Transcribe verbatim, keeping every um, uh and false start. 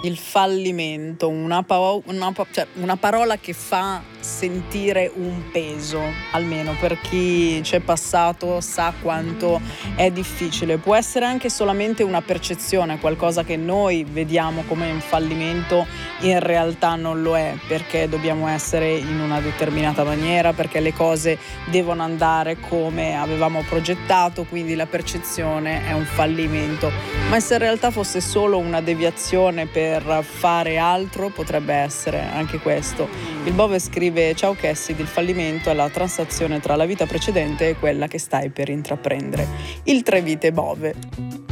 Il fallimento, una, pao- una pa- cioè, una parola che fa sentire un peso, almeno per chi c'è passato sa quanto è difficile. Può essere anche solamente una percezione, qualcosa che noi vediamo come un fallimento, in realtà non lo è, perché dobbiamo essere in una determinata maniera, perché le cose devono andare come avevamo progettato, quindi la percezione è un fallimento. Ma se in realtà fosse solo una deviazione per fare altro, potrebbe essere anche questo. Il Bove scrive: ciao Cassidy, il fallimento è la transazione tra la vita precedente e quella che stai per intraprendere. Il tre vite Bove.